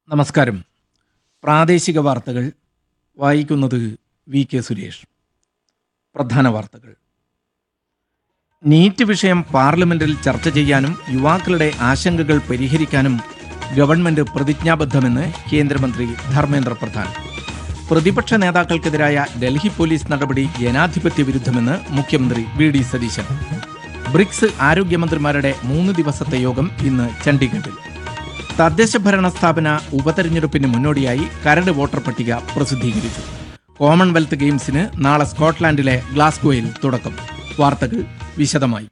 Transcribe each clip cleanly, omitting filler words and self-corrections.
നമസ്കാരം. പ്രാദേശിക വാർത്തകൾ വായിക്കുന്നത് വി കെ സുരേഷ്. പ്രധാന വാർത്തകൾ. നീറ്റ് വിഷയം പാർലമെന്റിൽ ചർച്ച ചെയ്യാനും യുവാക്കളുടെ ആശങ്കകൾ പരിഹരിക്കാനും ഗവൺമെന്റ് പ്രതിജ്ഞാബദ്ധമെന്ന് കേന്ദ്രമന്ത്രി ധർമ്മേന്ദ്ര പ്രധാൻ. പ്രതിപക്ഷ നേതാക്കൾക്കെതിരായ ഡൽഹി പോലീസ് നടപടി ജനാധിപത്യ വിരുദ്ധമെന്ന് മുഖ്യമന്ത്രി വി ഡി സതീശൻ. ബ്രിക്സ് ആരോഗ്യമന്ത്രിമാരുടെ 3 ദിവസത്തെ യോഗം ഇന്ന് ചണ്ഡീഗഡിൽ. തദ്ദേശ ഭരണ സ്ഥാപന ഉപതെരഞ്ഞെടുപ്പിന് മുന്നോടിയായി കരട് വോട്ടർ പട്ടിക പ്രസിദ്ധീകരിച്ചു. കോമൺവെൽത്ത് ഗെയിംസിന് നാളെ സ്കോട്ട്ലാൻഡിലെ ഗ്ലാസ്ഗോയിൽ തുടക്കം. വാർത്തകൾ വിശദമായി.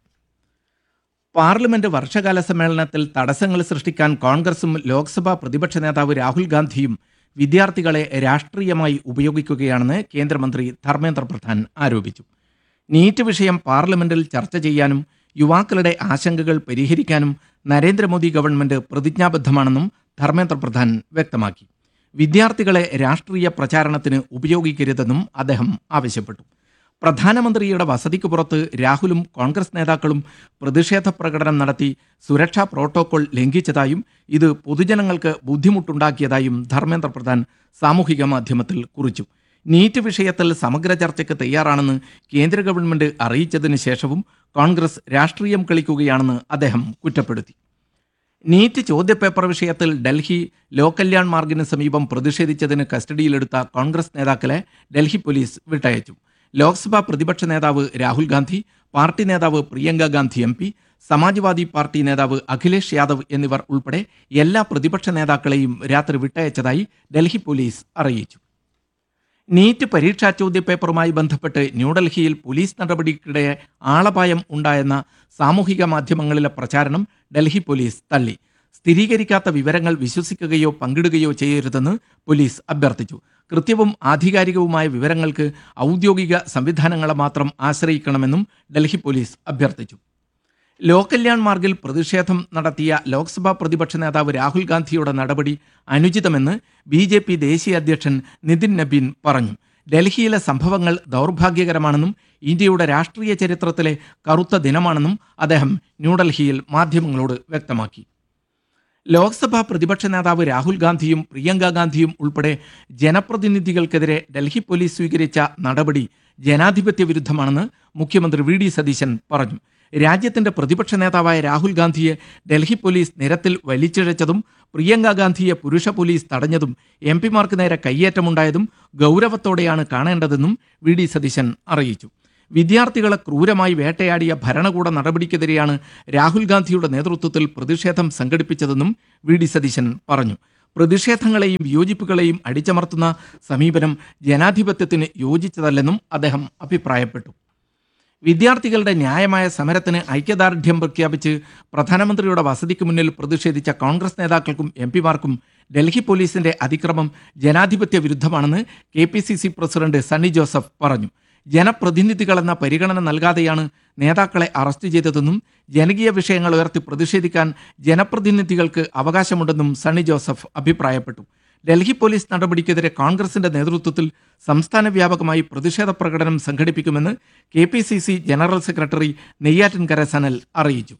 പാർലമെന്റ് വർഷകാല സമ്മേളനത്തിൽ തടസ്സങ്ങൾ സൃഷ്ടിക്കാൻ കോൺഗ്രസും ലോക്സഭാ പ്രതിപക്ഷ നേതാവ് രാഹുൽ ഗാന്ധിയും വിദ്യാർത്ഥികളെ രാഷ്ട്രീയമായി ഉപയോഗിക്കുകയാണെന്ന് കേന്ദ്രമന്ത്രി ധർമ്മേന്ദ്ര പ്രധാൻ ആരോപിച്ചു. നീറ്റ് വിഷയം പാർലമെന്റിൽ ചർച്ച ചെയ്യാനും യുവാക്കളുടെ ആശങ്കകൾ പരിഹരിക്കാനും നരേന്ദ്രമോദി ഗവൺമെന്റ് പ്രതിജ്ഞാബദ്ധമാണെന്നും ധർമ്മേന്ദ്ര പ്രധാൻ വ്യക്തമാക്കി. വിദ്യാർത്ഥികളെ രാഷ്ട്രീയ പ്രചാരണത്തിന് ഉപയോഗിക്കരുതെന്നും അദ്ദേഹം ആവശ്യപ്പെട്ടു. പ്രധാനമന്ത്രിയുടെ വസതിക്ക് പുറത്ത് രാഹുലും കോൺഗ്രസ് നേതാക്കളും പ്രതിഷേധ പ്രകടനം നടത്തി സുരക്ഷാ പ്രോട്ടോകോൾ ലംഘിച്ചതായും ഇത് പൊതുജനങ്ങൾക്ക് ബുദ്ധിമുട്ടുണ്ടാക്കിയതായും ധർമ്മേന്ദ്ര പ്രധാൻ സാമൂഹിക മാധ്യമത്തിൽ കുറിച്ചു. നീറ്റ് വിഷയത്തിൽ സമഗ്ര ചർച്ചയ്ക്ക് തയ്യാറാണെന്ന് കേന്ദ്ര ഗവൺമെന്റ് അറിയിച്ചതിന് ശേഷവും കോൺഗ്രസ് രാഷ്ട്രീയം കളിക്കുകയാണെന്ന് അദ്ദേഹം കുറ്റപ്പെടുത്തി. നീറ്റ് ചോദ്യപേപ്പർ വിഷയത്തിൽ ഡൽഹി ലോകല്യാൺ മാർഗിന് സമീപം പ്രതിഷേധിച്ചതിന് കസ്റ്റഡിയിലെടുത്ത കോൺഗ്രസ് നേതാക്കളെ ഡൽഹി പോലീസ് വിട്ടയച്ചു. ലോക്സഭാ പ്രതിപക്ഷ നേതാവ് രാഹുൽ ഗാന്ധി, പാർട്ടി നേതാവ് പ്രിയങ്ക ഗാന്ധി MP, സമാജ്വാദി പാർട്ടി നേതാവ് അഖിലേഷ് യാദവ് എന്നിവർ ഉൾപ്പെടെ എല്ലാ പ്രതിപക്ഷ നേതാക്കളെയും രാത്രി വിട്ടയച്ചതായി ഡൽഹി പോലീസ് അറിയിച്ചു. നീറ്റ് പരീക്ഷാ ചോദ്യപേപ്പറുമായി ബന്ധപ്പെട്ട് ന്യൂഡൽഹിയിൽ പോലീസ് നടപടിക്കിടെ ആളപായം ഉണ്ടായെന്ന സാമൂഹിക മാധ്യമങ്ങളിലെ പ്രചാരണം ഡൽഹി പോലീസ് തള്ളി. സ്ഥിരീകരിക്കാത്ത വിവരങ്ങൾ വിശ്വസിക്കുകയോ പങ്കിടുകയോ ചെയ്യരുതെന്ന് പോലീസ് അഭ്യർത്ഥിച്ചു. കൃത്യവും ആധികാരികവുമായ വിവരങ്ങൾക്ക് ഔദ്യോഗിക സംവിധാനങ്ങളെ മാത്രം ആശ്രയിക്കണമെന്നും ഡൽഹി പോലീസ് അഭ്യർത്ഥിച്ചു. ലോകല്യാൺ മാർഗിൽ പ്രതിഷേധം നടത്തിയ ലോക്സഭാ പ്രതിപക്ഷ നേതാവ് രാഹുൽ ഗാന്ധിയുടെ നടപടി അനുചിതമെന്ന് BJP ദേശീയ അധ്യക്ഷൻ നിതിൻ നബീൻ പറഞ്ഞു. ഡൽഹിയിലെ സംഭവങ്ങൾ ദൗർഭാഗ്യകരമാണെന്നും ഇന്ത്യയുടെ രാഷ്ട്രീയ ചരിത്രത്തിലെ കറുത്ത ദിനമാണെന്നും അദ്ദേഹം ന്യൂഡൽഹിയിൽ മാധ്യമങ്ങളോട് വ്യക്തമാക്കി. ലോക്സഭാ പ്രതിപക്ഷ നേതാവ് രാഹുൽ ഗാന്ധിയും പ്രിയങ്ക ഗാന്ധിയും ഉൾപ്പെടെ ജനപ്രതിനിധികൾക്കെതിരെ ഡൽഹി പോലീസ് സ്വീകരിച്ച നടപടി ജനാധിപത്യ വിരുദ്ധമാണെന്ന് മുഖ്യമന്ത്രി വി ഡി സതീശൻ പറഞ്ഞു. രാജ്യത്തിന്റെ പ്രതിപക്ഷ നേതാവായ രാഹുൽ ഗാന്ധിയെ ഡൽഹി പോലീസ് നിരത്തിൽ വലിച്ചിഴച്ചതും പ്രിയങ്ക ഗാന്ധിയെ പുരുഷ പോലീസ് തടഞ്ഞതും MP മാർക്ക് നേരെ കയ്യേറ്റമുണ്ടായതും ഗൗരവത്തോടെയാണ് കാണേണ്ടതെന്നും വി ഡി സതീശൻ അറിയിച്ചു. വിദ്യാർത്ഥികളെ ക്രൂരമായി വേട്ടയാടിയ ഭരണകൂട നടപടിക്കെതിരെയാണ് രാഹുൽ ഗാന്ധിയുടെ നേതൃത്വത്തിൽ പ്രതിഷേധം സംഘടിപ്പിച്ചതെന്നും വി ഡി സതീശൻ പറഞ്ഞു. പ്രതിഷേധങ്ങളെയും വിയോജിപ്പുകളെയും അടിച്ചമർത്തുന്ന സമീപനം ജനാധിപത്യത്തിന് യോജിച്ചതല്ലെന്നും അദ്ദേഹം അഭിപ്രായപ്പെട്ടു. വിദ്യാർത്ഥികളുടെ ന്യായമായ സമരത്തിന് ഐക്യദാർഢ്യം പ്രഖ്യാപിച്ച് പ്രധാനമന്ത്രിയുടെ വസതിക്ക് മുന്നിൽ പ്രതിഷേധിച്ച കോൺഗ്രസ് നേതാക്കൾക്കും MP മാർക്കും ഡൽഹി പോലീസിന്റെ അതിക്രമം ജനാധിപത്യ വിരുദ്ധമാണെന്ന് KPCC പ്രസിഡന്റ് സണ്ണി ജോസഫ് പറഞ്ഞു. ജനപ്രതിനിധികളെന്ന പരിഗണന നൽകാതെയാണ് നേതാക്കളെ അറസ്റ്റ് ചെയ്തതെന്നും ജനകീയ വിഷയങ്ങൾ ഉയർത്തി പ്രതിഷേധിക്കാൻ ജനപ്രതിനിധികൾക്ക് അവകാശമുണ്ടെന്നും സണ്ണി ജോസഫ് അഭിപ്രായപ്പെട്ടു. ഡൽഹി പോലീസ് നടപടിക്കെതിരെ കോൺഗ്രസിന്റെ നേതൃത്വത്തിൽ സംസ്ഥാന വ്യാപകമായി പ്രതിഷേധ പ്രകടനം സംഘടിപ്പിക്കുമെന്ന് KPCC general secretary Neyyattinkara Sanal അറിയിച്ചു.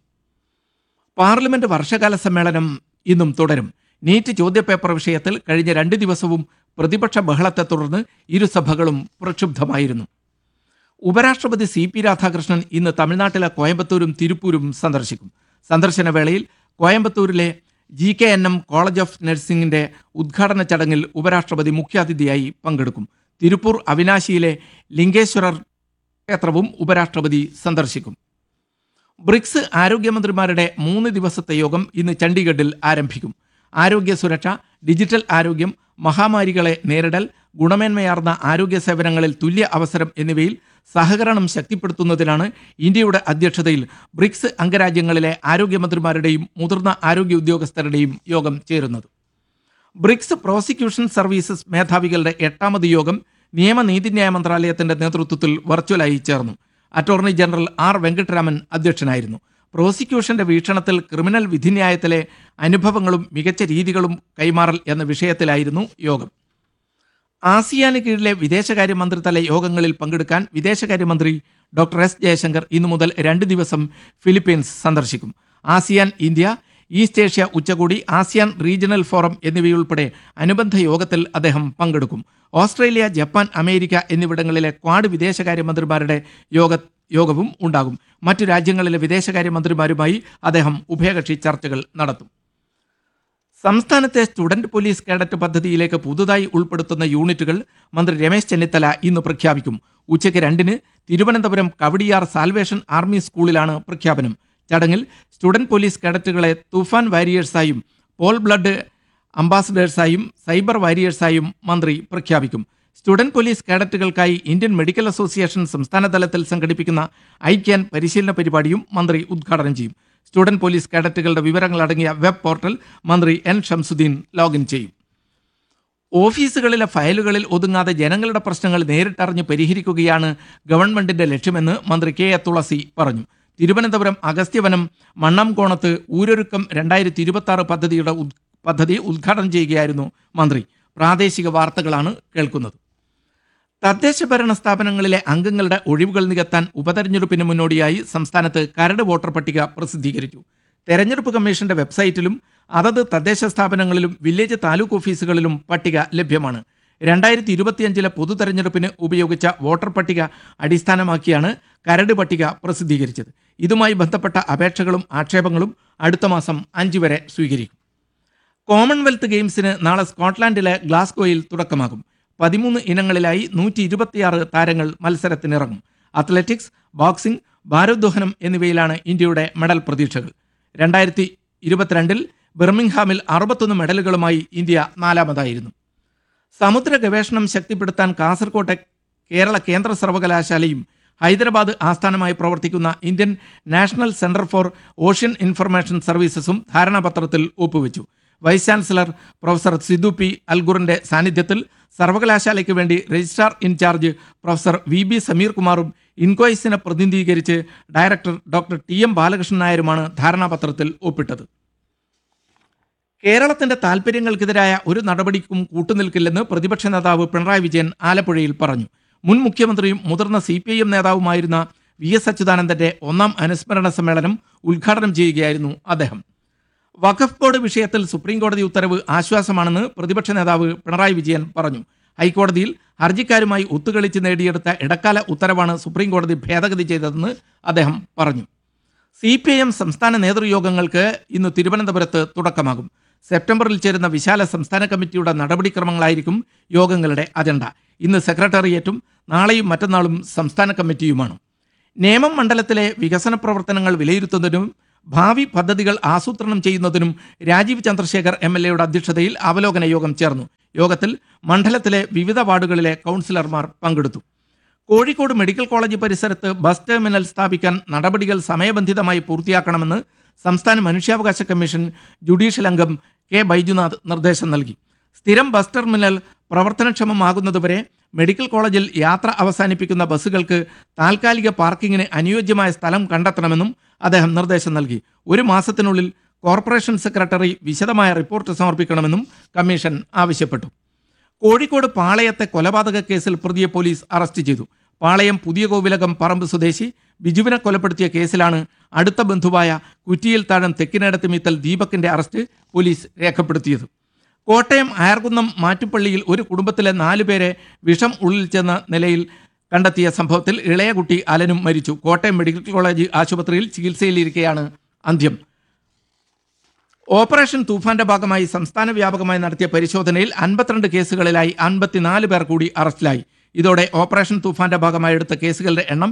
പാർലമെന്റ് വർഷകാല സമ്മേളനം ഇന്നും തുടരും. നീറ്റ് ചോദ്യപേപ്പർ വിഷയത്തിൽ കഴിഞ്ഞ 2 ദിവസവും പ്രതിപക്ഷ ബഹളത്തെ തുടർന്ന് ഇരുസഭകളും പ്രക്ഷുബ്ധമായിരുന്നു. ഉപരാഷ്ട്രപതി CP രാധാകൃഷ്ണൻ ഇന്ന് തമിഴ്നാട്ടിലെ കോയമ്പത്തൂരും തിരുപ്പൂരും സന്ദർശിക്കും. സന്ദർശന വേളയിൽ കോയമ്പത്തൂരിലെ GKNM കോളേജ് ഓഫ് നഴ്സിംഗിന്റെ ഉദ്ഘാടന ചടങ്ങിൽ ഉപരാഷ്ട്രപതി മുഖ്യാതിഥിയായി പങ്കെടുക്കും. തിരുപ്പൂർ അവിനാശിയിലെ ലിംഗേശ്വരർ ക്ഷേത്രവും ഉപരാഷ്ട്രപതി സന്ദർശിക്കും. ബ്രിക്സ് ആരോഗ്യമന്ത്രിമാരുടെ 3 ദിവസത്തെ യോഗം ഇന്ന് ചണ്ഡീഗഡിൽ ആരംഭിക്കും. ആരോഗ്യ സുരക്ഷ, ഡിജിറ്റൽ ആരോഗ്യം, മഹാമാരികളെ നേരിടൽ, ഗുണമേന്മയാർന്ന ആരോഗ്യ സേവനങ്ങളിൽ തുല്യ അവസരം എന്നിവയിൽ സഹകരണം ശക്തിപ്പെടുത്തുന്നതിനാണ് ഇന്ത്യയുടെ അധ്യക്ഷതയിൽ ബ്രിക്സ് അംഗരാജ്യങ്ങളിലെ ആരോഗ്യമന്ത്രിമാരുടെയും മുതിർന്ന ആരോഗ്യ ഉദ്യോഗസ്ഥരുടെയും യോഗം ചേരുന്നത്. ബ്രിക്സ് പ്രോസിക്യൂഷൻ സർവീസസ് മേധാവികളുടെ 8ാമത് യോഗം നിയമനീതിന്യായ മന്ത്രാലയത്തിന്റെ നേതൃത്വത്തിൽ വെർച്വലായി ചേർന്നു. അറ്റോർണി ജനറൽ R വെങ്കട്ടരാമൻ അധ്യക്ഷനായിരുന്നു. പ്രോസിക്യൂഷന്റെ വീക്ഷണത്തിൽ ക്രിമിനൽ വിധിന്യായത്തിലെ അനുഭവങ്ങളും മികച്ച രീതികളും കൈമാറൽ എന്ന വിഷയത്തിലായിരുന്നു യോഗം. ആസിയാന് കീഴിലെ വിദേശകാര്യമന്ത്രിതല യോഗങ്ങളിൽ പങ്കെടുക്കാൻ വിദേശകാര്യമന്ത്രി ഡോക്ടർ S ജയശങ്കർ ഇന്നു മുതൽ 2 ദിവസം ഫിലിപ്പീൻസ് സന്ദർശിക്കും. ആസിയാൻ ഇന്ത്യ ഈസ്റ്റ് ഏഷ്യ ഉച്ചകോടി, ആസിയാൻ റീജിയണൽ ഫോറം എന്നിവയുൾപ്പെടെ അനുബന്ധ യോഗത്തിൽ അദ്ദേഹം പങ്കെടുക്കും. ഓസ്ട്രേലിയ, ജപ്പാൻ, അമേരിക്ക എന്നിവിടങ്ങളിലെ ക്വാഡ് വിദേശകാര്യമന്ത്രിമാരുടെ യോഗവും ഉണ്ടാകും. മറ്റു രാജ്യങ്ങളിലെ വിദേശകാര്യമന്ത്രിമാരുമായി അദ്ദേഹം ഉഭയകക്ഷി ചർച്ചകൾ നടത്തും. സംസ്ഥാനത്തെ സ്റ്റുഡന്റ് പോലീസ് കേഡറ്റ് പദ്ധതിയിലേക്ക് പുതുതായി ഉൾപ്പെടുത്തുന്ന യൂണിറ്റുകൾ മന്ത്രി രമേശ് ചെന്നിത്തല ഇന്ന് പ്രഖ്യാപിക്കും. ഉച്ചയ്ക്ക് 2-ന് തിരുവനന്തപുരം കവടിയാർ സാൽവേഷൻ ആർമി സ്കൂളിലാണ് പ്രഖ്യാപനം. ചടങ്ങിൽ സ്റ്റുഡന്റ് പോലീസ് കേഡറ്റുകളെ തൂഫാൻ വാരിയേഴ്സായും പോൾ ബ്ലഡ് അംബാസഡേഴ്സായും സൈബർ വാരിയേഴ്സായും മന്ത്രി പ്രഖ്യാപിക്കും. Student police കേഡറ്റുകൾക്കായി Indian medical association സംസ്ഥാന തലത്തിൽ സംഘടിപ്പിക്കുന്ന ഐക്യാൻ പരിശീലന പരിപാടിയും മന്ത്രി ഉദ്ഘാടനം ചെയ്യും. സ്റ്റുഡന്റ് പോലീസ് കേഡറ്റുകളുടെ വിവരങ്ങളടങ്ങിയ വെബ് പോർട്ടൽ മന്ത്രി എൻ ഷംസുദ്ദീൻ ലോഗിൻ ചെയ്യും. ഓഫീസുകളിലെ ഫയലുകളിൽ ഒതുങ്ങാതെ ജനങ്ങളുടെ പ്രശ്നങ്ങൾ നേരിട്ടറിഞ്ഞ് പരിഹരിക്കുകയാണ് ഗവൺമെന്റിന്റെ ലക്ഷ്യമെന്ന് മന്ത്രി കെ എ തുളസി പറഞ്ഞു. തിരുവനന്തപുരം അഗസ്ത്യവനം മണ്ണംകോണത്ത് ഊരൊരുക്കം 2026 പദ്ധതി ഉദ്ഘാടനം ചെയ്യുകയായിരുന്നു മന്ത്രി. പ്രാദേശിക വാർത്തകളാണ് കേൾക്കുന്നത്. തദ്ദേശ ഭരണ സ്ഥാപനങ്ങളിലെ അംഗങ്ങളുടെ ഒഴിവുകൾ നികത്താൻ ഉപതെരഞ്ഞെടുപ്പിന് മുന്നോടിയായി സംസ്ഥാനത്ത് കരട് വോട്ടർ പട്ടിക പ്രസിദ്ധീകരിച്ചു. തെരഞ്ഞെടുപ്പ് കമ്മീഷന്റെ വെബ്സൈറ്റിലും അതത് തദ്ദേശ സ്ഥാപനങ്ങളിലും വില്ലേജ് താലൂക്ക് ഓഫീസുകളിലും പട്ടിക ലഭ്യമാണ്. 2025 പൊതു തെരഞ്ഞെടുപ്പിന് ഉപയോഗിച്ച വോട്ടർ പട്ടിക അടിസ്ഥാനമാക്കിയാണ് കരട് പട്ടിക പ്രസിദ്ധീകരിച്ചത്. ഇതുമായി ബന്ധപ്പെട്ട അപേക്ഷകളും ആക്ഷേപങ്ങളും അടുത്ത മാസം 5 വരെ സ്വീകരിക്കും. കോമൺവെൽത്ത് ഗെയിംസിന് നാളെ സ്കോട്ട്ലാൻഡിലെ ഗ്ലാസ്ഗോയിൽ തുടക്കമാകും. 13 ഇനങ്ങളിലായി 126 താരങ്ങൾ മത്സരത്തിനിറങ്ങും. അത്ലറ്റിക്സ്, ബോക്സിംഗ്, ഭാരോദ്വഹനം എന്നിവയിലാണ് ഇന്ത്യയുടെ മെഡൽ പ്രതീക്ഷകൾ. 2022 ബിർമിംഗ്ഹാമിൽ 61 മെഡലുകളുമായി ഇന്ത്യ 4-മതായിരുന്നു. സമുദ്ര ഗവേഷണം ശക്തിപ്പെടുത്താൻ കാസർകോട്ടെ കേരള കേന്ദ്ര സർവകലാശാലയും ഹൈദരാബാദ് ആസ്ഥാനമായി പ്രവർത്തിക്കുന്ന Indian national centre for ocean information സർവീസസും ധാരണാപത്രത്തിൽ ഒപ്പുവെച്ചു. വൈസ് ചാൻസലർ പ്രൊഫസർ സിദു പി അൽഗുറിന്റെ സാന്നിധ്യത്തിൽ സർവകലാശാലയ്ക്ക് വേണ്ടി registrar in charge professor VB Sameer കുമാറും ഇൻകോയ്സിനെ പ്രതിനിധീകരിച്ച് ഡയറക്ടർ ഡോക്ടർ TM ബാലകൃഷ്ണൻ നായരുമാണ് ധാരണാപത്രത്തിൽ ഒപ്പിട്ടത്. കേരളത്തിന്റെ താൽപര്യങ്ങൾക്കെതിരായ ഒരു നടപടിക്കും കൂട്ടുനിൽക്കില്ലെന്ന് പ്രതിപക്ഷ നേതാവ് പിണറായി വിജയൻ ആലപ്പുഴയിൽ പറഞ്ഞു. മുൻ മുഖ്യമന്ത്രിയും മുതിർന്ന CPIM നേതാവുമായിരുന്ന VS അച്യുതാനന്ദന്റെ 1ാം അനുസ്മരണ സമ്മേളനം ഉദ്ഘാടനം ചെയ്യുകയായിരുന്നു അദ്ദേഹം. വഖഫ് ബോർഡ് വിഷയത്തിൽ സുപ്രീംകോടതി ഉത്തരവ് ആശ്വാസമാണെന്ന് പ്രതിപക്ഷ നേതാവ് പിണറായി വിജയൻ പറഞ്ഞു. ഹൈക്കോടതിയിൽ ഹർജിക്കാരുമായി ഒത്തുകളിച്ച് നേടിയെടുത്ത ഇടക്കാല ഉത്തരവാണ് സുപ്രീംകോടതി ഭേദഗതി ചെയ്തതെന്ന് അദ്ദേഹം പറഞ്ഞു. CPIM സംസ്ഥാന നേതൃയോഗങ്ങൾക്ക് ഇന്ന് തിരുവനന്തപുരത്ത് തുടക്കമാകും. സെപ്റ്റംബറിൽ ചേരുന്ന വിശാല സംസ്ഥാന കമ്മിറ്റിയുടെ നടപടിക്രമങ്ങളായിരിക്കും യോഗങ്ങളുടെ അജണ്ട. ഇന്ന് സെക്രട്ടേറിയറ്റും നാളെയും മറ്റന്നാളും സംസ്ഥാന കമ്മിറ്റിയുമാണ്. നേമം മണ്ഡലത്തിലെ വികസന പ്രവർത്തനങ്ങൾ വിലയിരുത്തുന്നതിനും ഭാവി പദ്ധതികൾ ആസൂത്രണം ചെയ്യുന്നതിനും രാജീവ് ചന്ദ്രശേഖർ MLA അധ്യക്ഷതയിൽ അവലോകന യോഗം ചേർന്നു. യോഗത്തിൽ മണ്ഡലത്തിലെ വിവിധ വാർഡുകളിലെ കൗൺസിലർമാർ പങ്കെടുത്തു. കോഴിക്കോട് മെഡിക്കൽ കോളേജ് പരിസരത്ത് ബസ് ടെർമിനൽ സ്ഥാപിക്കാൻ നടപടികൾ സമയബന്ധിതമായി പൂർത്തിയാക്കണമെന്ന് സംസ്ഥാന മനുഷ്യാവകാശ കമ്മീഷൻ ജുഡീഷ്യൽ അംഗം K. ബൈജുനാഥ് നിർദ്ദേശം നൽകി. സ്ഥിരം ബസ് ടെർമിനൽ പ്രവർത്തനക്ഷമമാകുന്നതുവരെ മെഡിക്കൽ കോളേജിൽ യാത്ര അവസാനിപ്പിക്കുന്ന ബസ്സുകൾക്ക് താൽക്കാലിക പാർക്കിങ്ങിന് അനുയോജ്യമായ സ്ഥലം കണ്ടെത്തണമെന്നും അദ്ദേഹം നിർദ്ദേശം നൽകി. 1 മാസത്തിനുള്ളിൽ കോർപ്പറേഷൻ സെക്രട്ടറി വിശദമായ റിപ്പോർട്ട് സമർപ്പിക്കണമെന്നും കമ്മീഷൻ ആവശ്യപ്പെട്ടു. കോഴിക്കോട് പാളയത്തെ കൊലപാതക കേസിൽ പ്രതിയെ പോലീസ് അറസ്റ്റ് ചെയ്തു. പാളയം പുതിയ കോവിലകം പറമ്പ് സ്വദേശി ബിജുവിനെ കൊലപ്പെടുത്തിയ കേസിലാണ് അടുത്ത ബന്ധുവായ കുറ്റിയിൽ താഴം തെക്കിനേടത്ത് മീത്തൽ ദീപകിന്റെ അറസ്റ്റ് പോലീസ് രേഖപ്പെടുത്തിയത്. കോട്ടയം അയർകുന്നം മാറ്റുപള്ളിയിൽ ഒരു കുടുംബത്തിലെ 4 പേരെ വിഷം ഉള്ളിൽ ചെന്ന നിലയിൽ കണ്ടെത്തിയ സംഭവത്തിൽ ഇളയ കുട്ടി അലനും മരിച്ചു. കോട്ടയം മെഡിക്കൽ കോളേജ് ആശുപത്രിയിൽ ചികിത്സയിലിരിക്കെയാണ് അന്ത്യം. ഓപ്പറേഷൻ തൂഫാന്റെ ഭാഗമായി സംസ്ഥാന വ്യാപകമായി നടത്തിയ പരിശോധനയിൽ 52 കേസുകളിലായി 54 പേർ കൂടി അറസ്റ്റിലായി. ഇതോടെ ഓപ്പറേഷൻ തൂഫാന്റെ ഭാഗമായി എടുത്ത കേസുകളുടെ എണ്ണം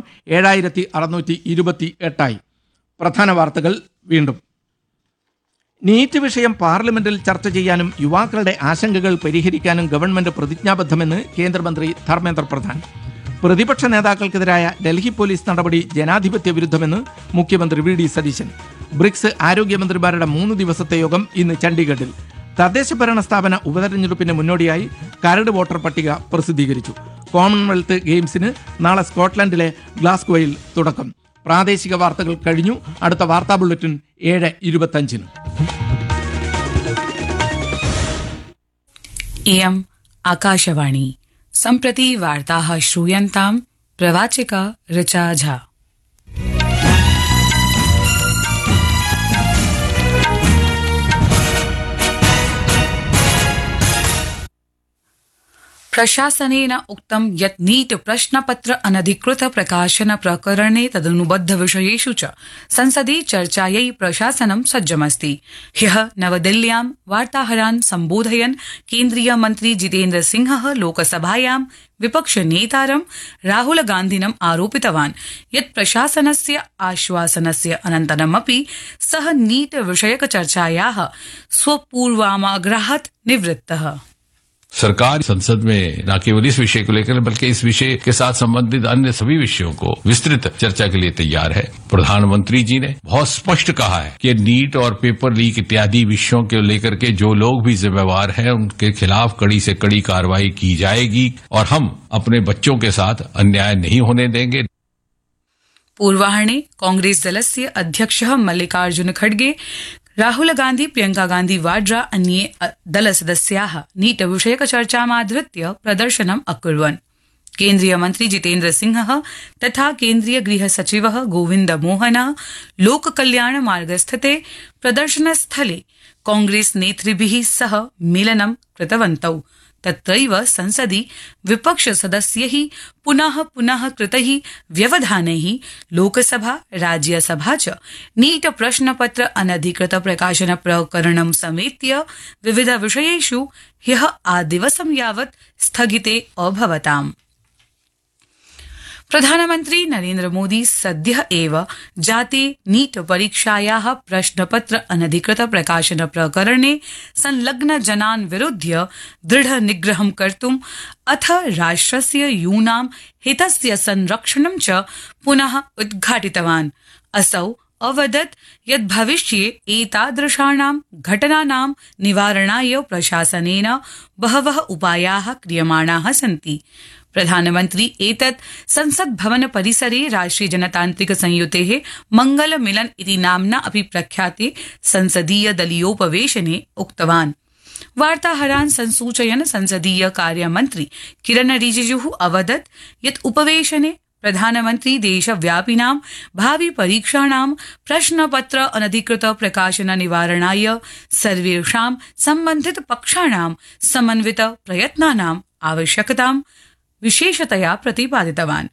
7628 പ്രധാന വാർത്തകൾ വീണ്ടും. നീറ്റ് വിഷയം പാർലമെന്റിൽ ചർച്ച ചെയ്യാനും യുവാക്കളുടെ ആശങ്കകൾ പരിഹരിക്കാനും ഗവൺമെന്റ് പ്രതിജ്ഞാബദ്ധമെന്ന് കേന്ദ്രമന്ത്രി ധർമ്മേന്ദ്ര പ്രധാൻ. പ്രതിപക്ഷ നേതാക്കൾക്കെതിരായ ഡൽഹി പോലീസ് നടപടി ജനാധിപത്യ വിരുദ്ധമെന്ന് മുഖ്യമന്ത്രി VD സതീശൻ. ബ്രിക്സ് ആരോഗ്യമന്ത്രിമാരുടെ 3 ദിവസത്തെ യോഗം ഇന്ന് ചണ്ഡീഗഡിൽ. തദ്ദേശ ഭരണ സ്ഥാപന ഉപതെരഞ്ഞെടുപ്പിന് മുന്നോടിയായി കരട് വോട്ടർ പട്ടിക പ്രസിദ്ധീകരിച്ചു. കോമൺവെൽത്ത് ഗെയിംസിന് നാളെ സ്കോട്ട്ലൻഡിലെ ഗ്ലാസ്ഗോയിൽ തുടക്കം. പ്രാദേശിക വാർത്തകൾ കഴിഞ്ഞു. അടുത്ത വാർത്താ ബുള്ളറ്റിൻ 7:25. इयम् आकाशवाणी सम्प्रति वार्ताः श्रूयन्ताम् प्रवाचिका ऋचा झा। प्रशासनेन उक्तं यत् नीट प्रश्नपत्र अनधिकृत प्रकाशन प्रकरणे तदनुबद्ध विषयेषु च संसदि चर्चायै प्रशासनं सज्जमस्ति। ह्यः नवदिल्ल्यां वार्ताहरान् सम्बोधयन् केन्द्रीय मन्त्री जितेन्द्र सिंहः लोकसभायां विपक्षनेतारं राहुल गान्धिनम् आरोपितवान् यत् प्रशासनस्य आश्वासनस्य अनन्तरमपि सः नीट विषयक चर्चायाः स्वपूर्वाग्रहात् निवृत्तः। सरकार संसद में न केवल इस विषय को लेकर बल्कि इस विषय के साथ संबंधित अन्य सभी विषयों को विस्तृत चर्चा के लिए तैयार है। प्रधानमंत्री जी ने बहुत स्पष्ट कहा है कि नीट और पेपर लीक इत्यादि विषयों को लेकर के जो लोग भी जिम्मेवार हैं उनके खिलाफ कड़ी से कड़ी कार्रवाई की जाएगी और हम अपने बच्चों के साथ अन्याय नहीं होने देंगे। पूर्वाह्ने कांग्रेस दलस्य अध्यक्षः मल्लिकार्जुन खड़गे, राहुल गांधी, प्रियंका गांधी वाड्रा अन्ये दलसदस्याः नीट विषयक चर्चामाधृत्य प्रदर्शनम् अकुर्वन्। केन्द्रीय मन्त्री जितेन्द्र सिंहः तथा केन्द्रीय गृह सचिवः गोविन्द मोहनः लोककल्याण मार्गस्थिते प्रदर्शनस्थले कांग्रेस नेतृभिः सह मेलनं कृतवन्तौ। तत्रैव संसदि विपक्ष सदस्यैः पुनः पुनः कृतैः व्यवधानैः लोकसभा राज्यसभा च नीट प्रश्नपत्र अनधिकृत प्रकाशन प्रकरणं समेत्य विविध विषयेषु ह्यः आदिवसं यावत् स्थगिते अभवताम्। प्रधानमन्त्री नरेन्द्र मोदी सद्यः एव जाते नीट परीक्षायाः प्रश्नपत्र अनधिकृत प्रकाशन प्रकरणे संलग्न जनान् विरुध्य दृढ निग्रहं कर्तुम् अथ राष्ट्रस्य यूनां हितस्य संरक्षणं च पुनः उद्घाटितवान्। असौ अवदत् यत् भविष्ये एतादृशानां घटनानां निवारणाय प्रशासनेन बहवः उपायाः क्रियमाणाः सन्ति। प्रधानमन्त्री एतत् संसद भवन परिसरे राष्ट्रिय जनतान्त्रिक संयुतेः मंगल मिलन इति नाम्ना अपि प्रख्याते संसदीय दलीयोपवेशने उक्तवान्। वार्ताहरान् संसूचयन् संसदीय कार्यमन्त्री किरण रिजिजुः अवदत् यत् उपवेशने प्रधानमन्त्री देशव्यापिनां भावि परीक्षाणां प्रश्नपत्र अनधिकृत प्रकाशन निवारणाय सर्वेषां सम्बन्धित पक्षाणां समन्वित प्रयत्नानाम् आवश्यकतां विशेषतया प्रतिपादितवान्।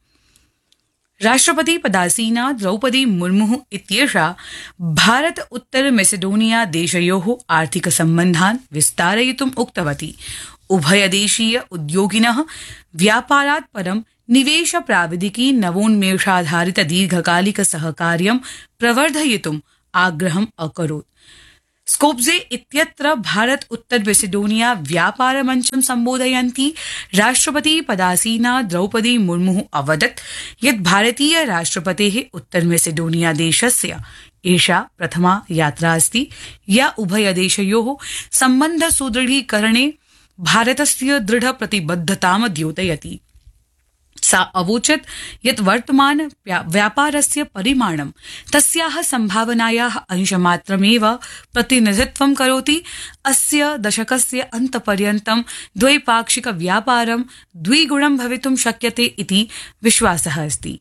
राष्ट्रपति पदासीना द्रौपदी मुर्मुः इत्येषा भारत उत्तर मैसेडोनिया देशयोः आर्थिक सम्बन्धान् विस्तारयितुम् उक्तवती। उभयदेशीय उद्योगिनः व्यापारात् परं निवेश प्राविधिकी नवोन्मेषाधारित दीर्घकालिक सहकार्यं प्रवर्धयितुम् आग्रहम् अकरोत्। स्कोप्जे इत्यत्र भारत उत्तर मैसेडोनिया व्यापार मञ्चं सम्बोधयन्ती राष्ट्रपति पदासीना द्रौपदी मुर्मुः अवदत् यत् भारतीय राष्ट्रपतेः उत्तर मैसेडोनिया देशस्य एषा प्रथमा यात्रा अस्ति या उभयदेशयोः सम्बन्ध सुदृढीकरणे भारतस्य दृढ प्रतिबद्धतां द्योतयति। सा अवोचत् यत् वर्तमान व्यापारस्य परिमाणं तस्याः सम्भावनायाः अंशमात्रमेव प्रतिनिधित्वं करोति। अस्य दशकस्य अन्तपर्यन्तं द्वैपाक्षिक व्यापारं द्विगुणं भवितुं शक्यते इति विश्वासः अस्ति।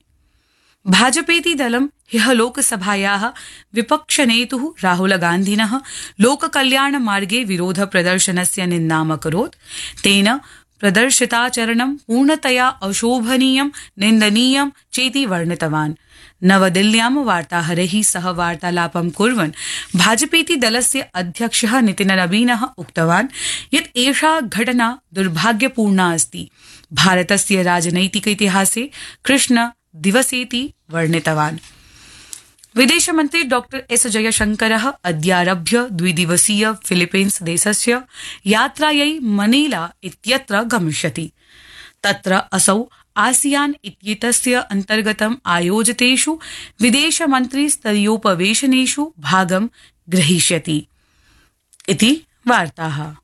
भाजपेति दलं ह्यः लोकसभायाः विपक्षनेतुः राहुल गान्धिनः लोककल्याण मार्गे विरोध प्रदर्शनस्य निन्दाम् अकरोत्। तेन प्रदर्शिताचरणं पूर्णतया अशोभनीयं निन्दनीयं चेति वर्णितवान्। नवदिल्ल्यां वार्ताहरैः सह वार्तालापं कुर्वन् भाजपेति दलस्य अध्यक्षः नितिन नवीनः उक्तवान् यत् एषा घटना दुर्भाग्यपूर्णा अस्ति। भारतस्य राजनैतिक इतिहासे कृष्ण दिवसेति वर्णितवान्। विदेशमन्त्री डॉक्टर एस जयशंकरः अद्यारभ्य द्विदिवसीय फिलीपीन्स देशस्य यात्रायै मनीला इत्यत्र गमिष्यति। तत्र असौ आसियान इत्येतस्य अन्तर्गतम् आयोजितेषु विदेशमन्त्रिस्तरीयोपवेशनेषु भागं ग्रहीष्यति इति वार्ताः।